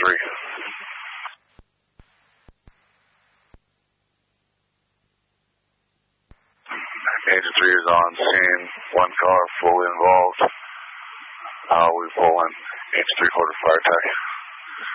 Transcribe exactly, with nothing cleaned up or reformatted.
three. Agent three is on scene. One car fully involved. Uh, we pull in Agent three quarter fire attack.